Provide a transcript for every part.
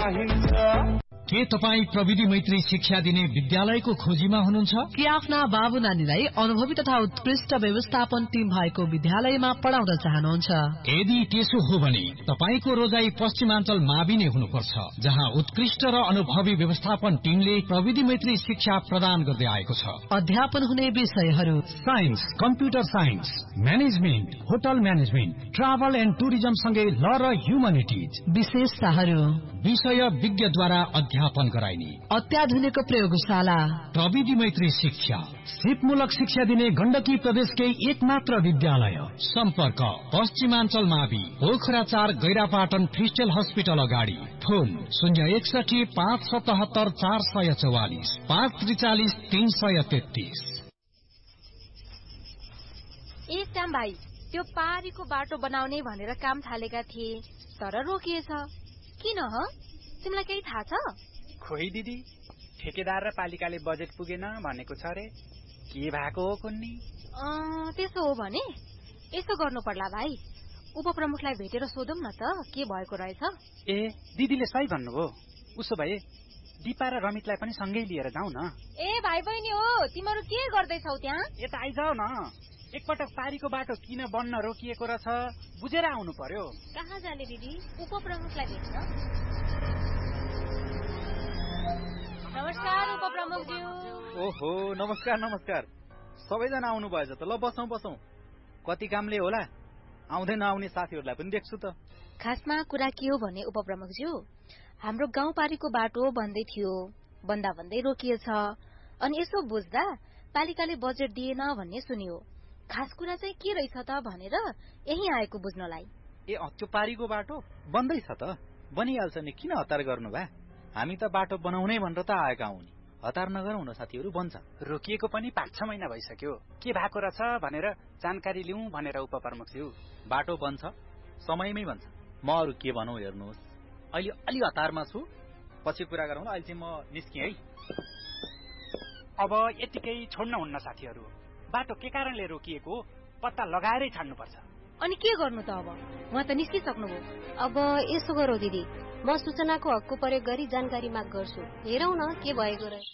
चाहिन्छ। के तपाईँ प्रविधि मैत्री शिक्षा दिने विद्यालयको खोजीमा हुनुहुन्छ? के आफ्ना बाबु नानीलाई अनुभवी तथा उत्कृष्ट व्यवस्थापन टिम भएको विद्यालयमा पढाउन चाहनुहुन्छ? यदि त्यसो हो भने तपाईको रोजाई पश्चिमाञ्चल मावि नै हुनुपर्छ, जहाँ उत्कृष्ट र अनुभवी व्यवस्थापन टिमले प्रविधि मैत्री शिक्षा प्रदान गर्दै आएको छ। अध्यापन हुने विषयहरू science, computer science, management, hotel management, travel and tourism सँगै ल र ह्युमनिटिज। विशेषताहरू विषय विज्ञद्वारा अध्यापन गराइने अत्याधुनिक प्रयोगशाला, प्रविधि मैत्री शिक्षा, सिपमूलक शिक्षा दिने गण्डकी प्रदेशकै एकमात्र विद्यालय। सम्पर्क पश्चिमाञ्चल मावि, पोखरा 4, गैरापाटन फ्रिस्टेल हस्पिटल अगाडि। फोन 061 577 444 543 333। एक टाइम भाइ, त्यो पारीको बाटो बनाउने भनेर काम थालेका थिए, तर रोकिएछ। किन ह? तिमीलाई केही थाहा छ? खोइ दिदी, ठेकेदार र पालिकाले बजेट पुगेन भनेको छ रे। के भएको हो कुन्नी? त्यसो हो भने यसो गर्नु पर्ला भाइ, उपप्रमुखलाई भेटेर सोधौं न त के भएको रहेछ। ए, दिदीले सही भन्नुभयो। उसो भए दिपा र रमितलाई पनि सँगै लिएर जाउँ न। ए भाइ बहिनी हो, तिमीहरू के गर्दैछौ त्यहाँ? यता आइजाऊ न। एकपटक पारीको बाटो किन बन्न रोकिएको रहेछ बुझेर आउनु पर्यो। कहाँ जाने दिदी? उपप्रमुखलाई भेट्न। नमस्कार उपप्रमुखज्यू। ओहो, नमस्कार नमस्कार। सबैजना आउनु भएछ त, ल बसौं बसौं। कति कामले होला, आउँदै नआउने साथीहरूलाई पनि देख्छु त। खासमा कुरा के हो भने उपप्रमुखज्यू, हाम्रो गाउँपारीको बाटो बन्दै थियो, बन्दा भन्दै रोकिएछ। अनि यसो बुझ्दा पालिकाले बजेट दिएन भन्ने सुनियो। खास कुरा चाहिँ के रहेछ त भनेर यही आएको बुझ्नलाई। ए, त्यो पारीको बाटो बन्दैछ त? बनिहाल्छ नि, किन हतार गर्नु भा? हामी त बाटो बनाउनै भनेर त आएका हौ नि। हतार नगरौँ न साथीहरू, बन्छ। रोकिएको पनि 5-6 महिना भइसक्यो। के भएको रहेछ भनेर जानकारी लिउँ भनेर उपप्रमुखज्यू। बाटो बन्छ, समयमै बन्छ। म अरू के भनौँ हेर्नुहोस्, अहिले अलि हतारमा छु, पछि कुरा गरौँ। अहिले चाहिँ म निस्केँ है। अब यतिकै छोड्न हुन्न साथीहरू। बाटो के कारणले रोकिएको पत्ता लगाएरै छाड्नुपर्छ। अनि के गर्नु त अब? उहाँ त निस्किसक्नुभयो। अब यसो गरौँ दिदी, म सूचनाको हकको प्रयोग गरी जानकारी माग गर्छु। हेरौँ न के भएको रहे।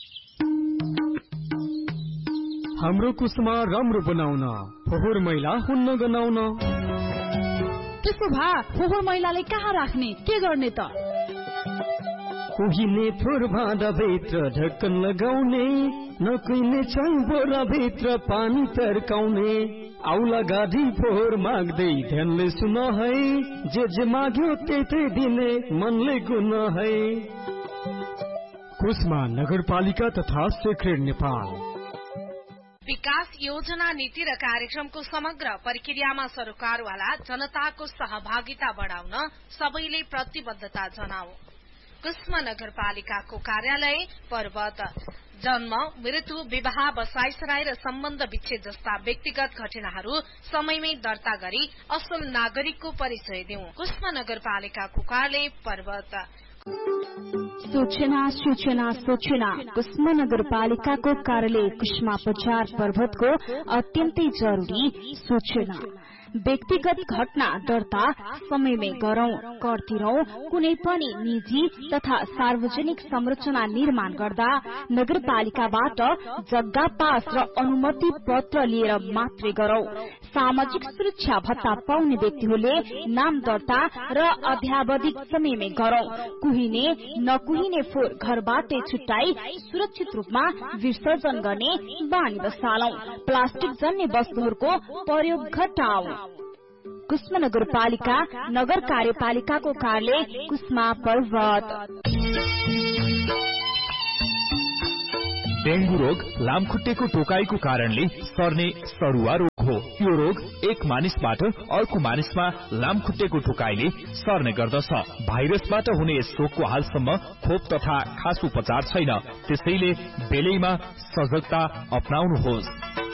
हाम्रो कुसमा राम्रो बनाउन फोहोर मैला हुन्न गनाउन। त्यसो भए फोहोर मैलाले कहाँ राख्ने, के गर्ने त? कोहीले फोहोर भाँडा भित्र ढक्कन लगाउने, नकुहिने छैन बोरा भित्र पानी तर्काउने। आउला गाडी फोहोर माग्दै ध्यानले सुन है, जे माग्यो त्यही दिने मनले गुन है। कुसमा नगरपालिका तथा सेक्रेट नेपाल। विकास योजना, नीति र कार्यक्रमको समग्र प्रक्रियामा सरकारवाला जनताको सहभागिता बढाउन सबैले प्रतिबद्धता जनाऊ। कुसमा नगरपालिकाको कार्यालय पर्वत जन्म, मृत्यु, विवाह, बसाइसराई र सम्बन्ध विच्छेद जस्ता व्यक्तिगत घटनाहरू समयमै दर्ता गरी असल नागरिकको परिचय दिउँ। कुसमा नगरपालिकाको कार्यालय पर्वत। सूचना सूचना सूचना। कुसमा नगरपालिकाको कार्यालय कुसमा बजार पर्वतको अत्यन्तै जरुरी सूचना। व्यक्तिगत घटना दर्ता समयमै गरौं। कर तिरौं। कुनै पनि निजी तथा सार्वजनिक संरचना निर्माण गर्दा नगरपालिकाबाट जग्गा पास र अनुमति पत्र लिएर मात्रै गरौं। सामाजिक सुरक्षा भत्ता पाउने व्यक्तिहरूले नाम दर्ता र अध्यावधिक समयमै गरौं। कुहिने नकुहिने फोहोर घरबाटै छुट्टाई सुरक्षित रूपमा विसर्जन गर्ने बानी बसालौं। प्लास्टिक जन्य वस्तुहरूको प्रयोग घटाऊ। कुसमा नगरपालिका नगर कार्यपालिकाको कार्यालय कुसमा पर्वत। डेंगू रोग लामखुट्टेको टोकाइको कारणले सर्ने सरुवा रोग हो। यो रोग एक मानिसबाट अर्को मानिसमा लामखुट्टेको टोकाइले सर्ने गर्दछ। भाइरसबाट हुने यस रोगको हालसम्म खोप तथा खास उपचार छैन, त्यसैले बेलैमा सजगता अपनाउनुहोस्।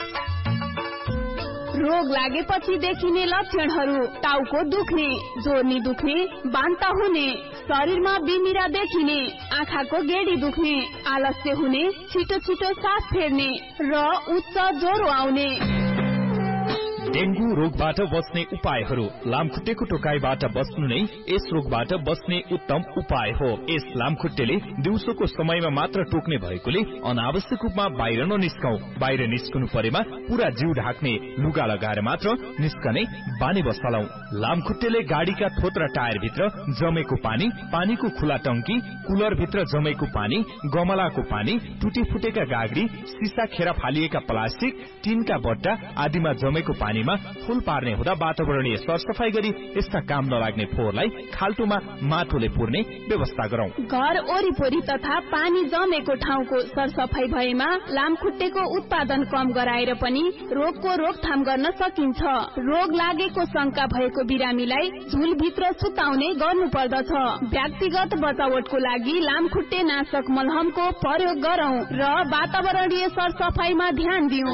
रोग लागेपछि देखिने लक्षणहरू: टाउको दुख्ने, जोर्नी दुख्ने, बान्ता हुने, शरीरमा बिमिरा देखिने, आँखाको गेडी दुख्ने, आलस्य हुने, छिटो छिटो सास फेर्ने र उच्च ज्वरो आउने। डेंगू रोगबाट बच्ने उपायहरू। लामखुट्टेको टोकाइबाट बच्नु नै यस रोगबाट बच्ने उत्तम उपाय हो। यस लामखुट्टेले दिउँसोको समयमा मात्र टोक्ने भएकोले अनावश्यक रूपमा बाहिर ननिस्कौं। बाहिर निस्कनु परेमा पूरा जिउ ढाक्ने लुगा लगाएर मात्र निस्कने बानी बसालौं। लामखुट्टेले गाडीका थोत र टायर भित्र जमेको पानी, पानीको खुला टंकी, कुलर भित्र जमेको पानी, गमलाको पानी, टुटी फुटेका गाग्री, सीसा खेरा फालिएका प्लास्टिक, टिनका बट्टा आदिमा जमेको पानीमा फूल पार्ने हुँदा वातावरणीय सरसफाई गरी यस्ता काम नलाग्ने फोहोरलाई खाल्टोमा माटोले पुर्ने व्यवस्था गरौं। घर वरिपरि तथा पानी जमेको ठाउँको सरसफाई भएमा लामखुट्टेको उत्पादन कम गराएर पनि रोगको रोकथाम गर्न सकिन्छ। रोग लागेको शंका भएको बिरामीलाई झुलभित्र सुताउने गर्नुपर्दछ। व्यक्तिगत बचावटको लागि लामखुट्टे नाशक मलहमको प्रयोग गरौं र वातावरणीय सरसफाईमा ध्यान दिउँ।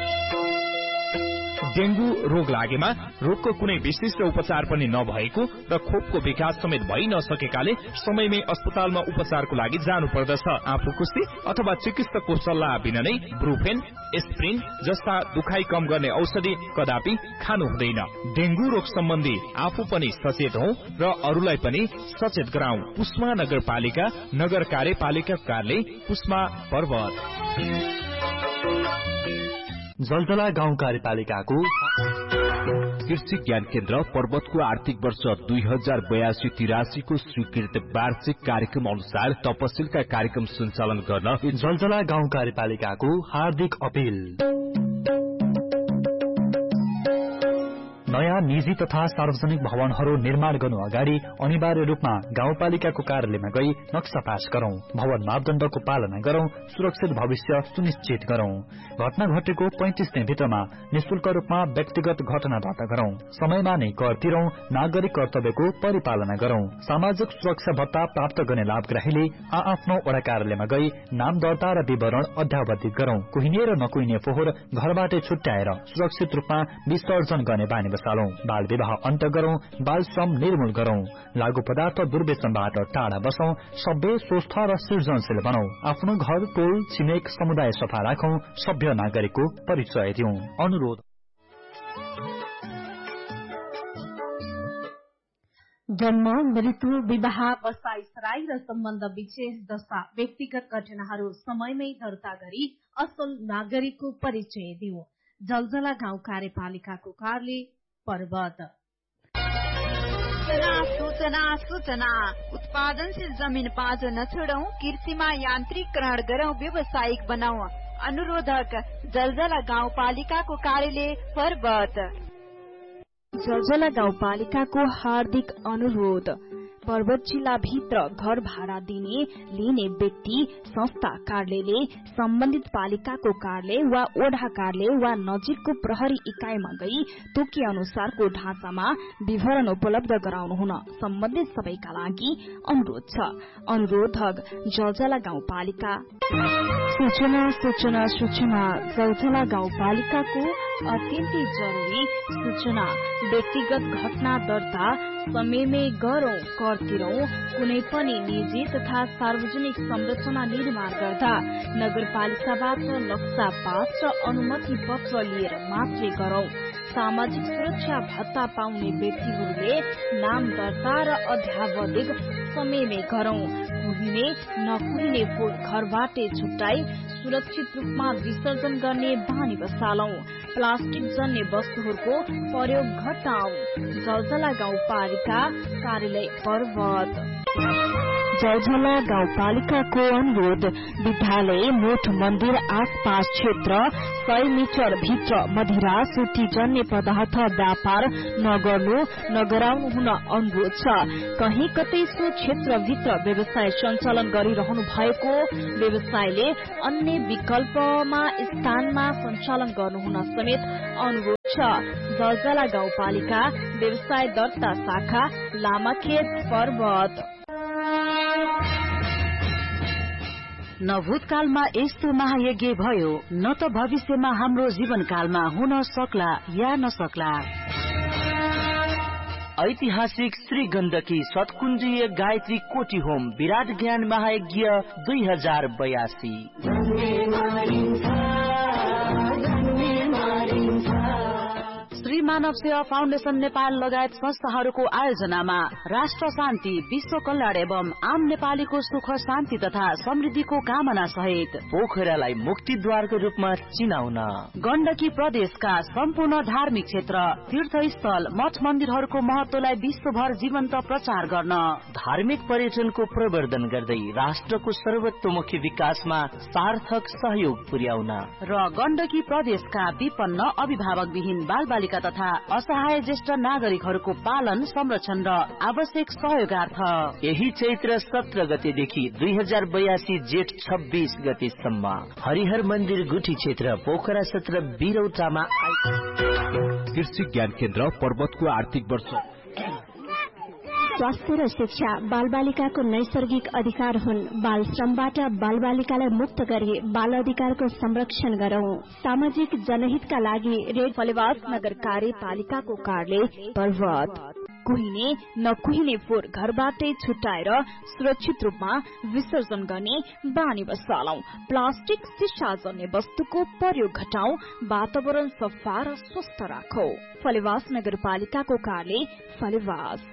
डेंगू रोग लागेमा रोगको कुनै विशिष्ट उपचार पनि नभएको र खोपको विकास समेत भइ नसकेकाले समयमै अस्पतालमा उपचारको लागि जानु पर्दछ। आफू कुस्ती अथवा चिकित्सकको सल्लाह बिना नै ब्रुफेन, एस्प्रिन जस्ता दुखाइ कम गर्ने औषधि कदापि खानु हुँदैन। डेंगू रोग सम्बन्धी आफू पनि सचेत हौं र अरूलाई पनि सचेत गराउँ। पुस्मा नगरपालिका, नगर कार्यपालिका कार्यालय, पुस्मा पर्वत। जलजला गाउँ कार्यपालिकाको कृषि ज्ञान केन्द्र पर्वतको आर्थिक वर्ष 2082-83 को स्वीकृत वार्षिक कार्यक्रम अनुसार तपसिलका कार्यक्रम सञ्चालन गर्न जलजला गाउँ कार्यपालिकाको हार्दिक अपील। नयाँ निजी तथा सार्वजनिक भवनहरू निर्माण गर्नु अगाडि अनिवार्य रूपमा गाउँपालिकाको कार्यालयमा गई नक्सा पास गरौं। भवन मापदण्डको पालना गरौं। सुरक्षित भविष्य सुनिश्चित गरौं। घटना घटेको 35 दिनभित्रमा निशुल्क रूपमा व्यक्तिगत घटना दर्ता गरौं। समयमा नै कर तिरौं। नागरिक कर्तव्यको परिपालना गरौं। सामाजिक सुरक्षा भत्ता प्राप्त गर्ने लाभग्राहीले आफ्नो वडा कार्यालयमा गई नाम दर्ता र विवरण अध्यावधित गरौं। कुहिने र नकुहिने फोहोर घरबाटै छुट्याएर सुरक्षित रूपमा विसर्जन गर्ने बानी बसालौं। बाल विवाह अन्त्य गरौं। बाल श्रम निर्मूल गरौं। लागू पदार्थ दुर्व्यसनबाट टाढा बसौं। सभ्य, स्वस्थ र सृजनशील बनौं। आफ्नो घर, टोल, छिमेक, समुदाय सफा राखौं। सभ्य नागरिकको परिचय दिउँ। अनुरोध। जन्म, मृत्यु, विवाह, बसाइसराई र सम्बन्ध विशेष जस्ता व्यक्तिगत घटनाहरू समयमै दर्ता गरी असल नागरिकको परिचय दिउँ। जलजला गाउँ कार्यपालिकाको कार्यालय पर्वत। सूचना सूचना उत्पादनशील जमीन पाँचो नछोडौं। कृषिमा यान्त्रिकरण गरौं। व्यावसायिक बनाऊ। अनुरोधक जलजला गाउँपालिकाको कार्यालय पर्वत। जलजला गाउँपालिकाको हार्दिक अनुरोध। पर्वत जिल्लाभित्र घर भाडा दिने लिने व्यक्ति, संस्था, कार्यालयले सम्बन्धित पालिकाको कार्यालय वा ओढा कार्यालय वा नजिकको प्रहरी इकाइमा गई तोके अनुसारको ढाँचामा विवरण उपलब्ध गराउनु हुन सम्बन्धित सबैका लागि अनुरोध छ। अनुरोधक जलजला गाउँपालिका। सूचना सूचना सूचना जलजला गाउँपालिकाको अत्यन्तै जरुरी सूचना। व्यक्तिगत घटना दर्ता समयमै गरौं। कर तिरौं। कुनै पनि निजी तथा सार्वजनिक संरचना निर्माण गर्दा नगरपालिकाबाट नक्सा पास र अनुमति पत्र लिएर मात्रै गरौं। सामाजिक सुरक्षा भत्ता पाउने व्यक्तिहरूले नाम दर्ता र अध्यावधिक समयमै गरौं। कुहिने नकुहिने फोहोर घरबाटै छुट्टाई सुरक्षित रूपमा विसर्जन गर्ने बानी बसालौं। प्लास्टिक जन्य वस्तुहरूको प्रयोग घटाऊ। जलजला गाउँपालिका कार्यालय पर्वत। जलजला गाउँपालिकाको अनुरोध। विद्यालय, मठ मन्दिर आसपास क्षेत्र 100 मिटर भित्र मदिरा, सुटीजन्य पदार्थ व्यापार नगराउनु हुन अनुरोध छ। कहीँ कतै सो क्षेत्रभित्र व्यवसाय सञ्चालन गरिरहनु भएको व्यवसायले अन्य विकल्पमा स्थानमा सञ्चालन गर्नुहुन समेत अनुरोध छ। जलजला गाउँपालिका व्यवसाय दर्ता शाखा लामाखेत पर्वत। न भूतकालमा यस्तो महायज्ञ भयो, न त भविष्यमा हाम्रो जीवनकालमा हुन सक्ला या नसक्ला। ऐतिहासिक श्री गण्डकी सतकुञ्जीय गायत्री कोटी होम विराट ज्ञान महायज्ञ 2082। मानव सेवा फाउन्डेशन नेपाल लगायत संस्थाहरूको आयोजनामा राष्ट्र शान्ति, विश्व कल्याण एवं आम नेपालीको सुख शान्ति तथा समृद्धिको कामना सहित पोखरालाई मुक्तिद्वारको रूपमा चिनाउन गण्डकी प्रदेशका सम्पूर्ण धार्मिक क्षेत्र, तीर्थस्थल, मठ मन्दिरहरूको महत्वलाई विश्वभर जीवन्त प्रचार गर्न, धार्मिक पर्यटनको प्रवर्धन गर्दै राष्ट्रको सर्वतोमुखी विकासमा सार्थक सहयोग पुर्याउन र गण्डकी प्रदेशका विपन्न, अभिभावकविहीन बालबालिका तथा असहाय ज्येष्ठ नागरिकहरूको पालन, संरक्षण र आवश्यक सहयोगार्थ यही चैत्र 17 गतेदेखि 2082 जेठ 26 गतेसम्म हरिहर मन्दिर गुठी क्षेत्र पोखरा 17 बिरौटामा कृषि ज्ञान केन्द्र पर्वतको आर्थिक वर्ष स्वास्थ्य र शिक्षा बालबालिकाको नैसर्गिक अधिकार हुन्। बाल श्रमबाट बालबालिकालाई मुक्त गरी बाल अधिकारको संरक्षण गरौं। सामाजिक जनहितका लागि रेड फलेवास नगर कार्यपालिकाको कार्यालय पर्वत। कुहिने नकुहिने फोहोर घरबाटै छुट्याएर सुरक्षित रूपमा विसर्जन गर्ने बानी बसालौं। प्लास्टिक सिसा जन्य वस्तुको प्रयोग घटाऊ। वातावरण सफा र स्वस्थ राखौ। फलेवास नगरपालिकाको कार्यालय फलेवास।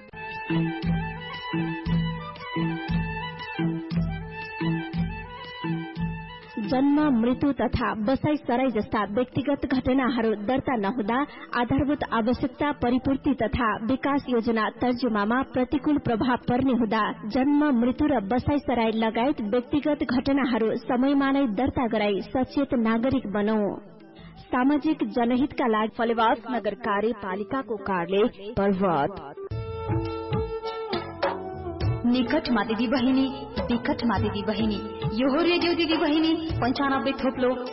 जन्म, मृत्यु तथा बसाई सराई जस्ता व्यक्तिगत घटनाहरू दर्ता नहुँदा आधारभूत आवश्यकता परिपूर्ति तथा विकास योजना तर्जुमामा प्रतिकूल प्रभाव पर्ने हुँदा जन्म, मृत्यु र बसाई सराई लगायत व्यक्तिगत घटनाहरू समयमा नै दर्ता गराई सचेत नागरिक बनौं। सामाजिक जनहितका लागि फलेवास नगर कार्यपालिकाको कार्यालय पर्वत। निकटमा दिदी बहिनी, विकटमा दिदी बहिनी, यो हो रेडियो दिदी बहिनी 95 थोप्लो